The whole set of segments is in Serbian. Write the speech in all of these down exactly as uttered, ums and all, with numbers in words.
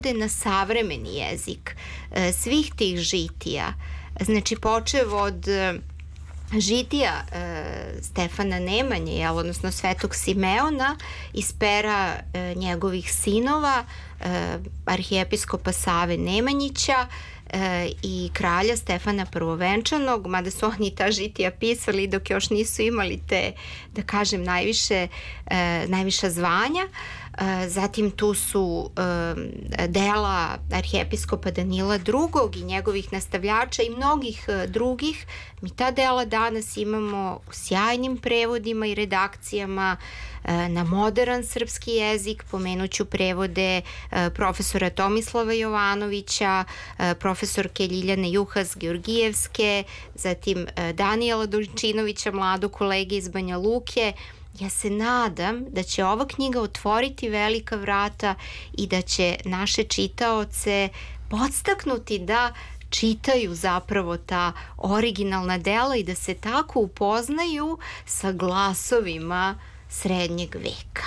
na savremeni jezik svih tih žitija, znači počev od žitija e, Stefana Nemanje, jel, odnosno Svetog Simeona iz pera e, njegovih sinova, e, arhijepiskopa Save Nemanjića e, i kralja Stefana Prvovenčanog, mada su oni ta žitija pisali dok još nisu imali te, da kažem, najviše, e, najviša zvanja. Zatim tu su e, dela arhijepiskopa Danila drugog i njegovih nastavljača i mnogih e, drugih. Mi ta dela danas imamo u sjajnim prevodima i redakcijama e, na modern srpski jezik. Pomenuću prevode e, profesora Tomislava Jovanovića, e, profesorke Ljiljane Juhas-Georgijevske, zatim e, Danijela Dojčinovića, mladog kolege iz Banja Luke. Ja se nadam da će ova knjiga otvoriti velika vrata i da će naše čitaoce podstaknuti da čitaju zapravo ta originalna dela i da se tako upoznaju sa glasovima srednjeg veka.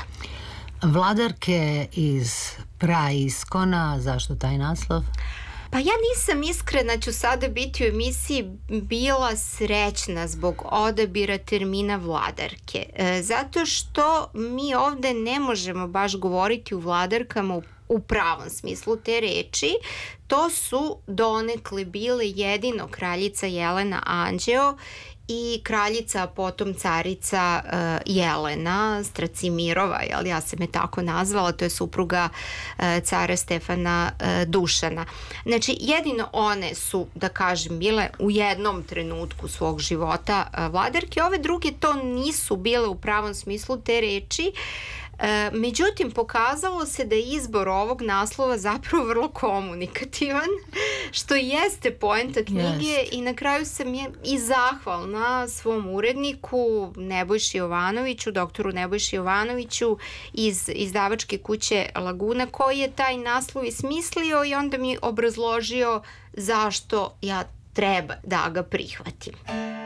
Vladarke iz praiskona, zašto taj naslov? Pa ja nisam, iskrena ću sada biti u emisiji, bila srećna zbog odabira termina vladarke. E, zato što mi ovde ne možemo baš govoriti u vladarkama u, u pravom smislu te reči. To su donekle bile jedino kraljica Jelena Anđeo i kraljica, a potom carica uh, Jelena Stracimirova, jel, ja sam je tako nazvala, to je supruga uh, cara Stefana uh, Dušana. Znači, jedino one su, da kažem, bile u jednom trenutku svog života uh, vladarke, ove druge to nisu bile u pravom smislu te reči. E, međutim, pokazalo se da je izbor ovog naslova zapravo vrlo komunikativan, što jeste poenta knjige yes. I na kraju sam je i zahvalna svom uredniku Nebojši Jovanoviću, doktoru Nebojši Jovanoviću iz izdavačke kuće Laguna, koji je taj naslov ismislio i onda mi obrazložio zašto ja treba da ga prihvatim.